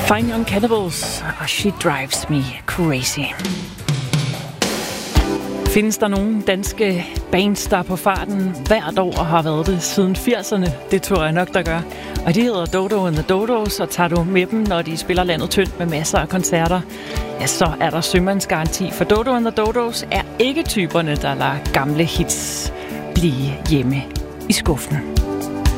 Fine Young Cannibals og She Drives Me Crazy. Findes der nogle danske bands, der er på farten hvert år og har været det siden 80'erne? Det tror jeg nok, der gør. Og de hedder Dodo and the Dodos, og tager du med dem, når de spiller landet tyndt med masser af koncerter, ja, så er der sømandsgaranti. For Dodo and the Dodos er ikke typerne, der lader gamle hits blive hjemme i skuffen.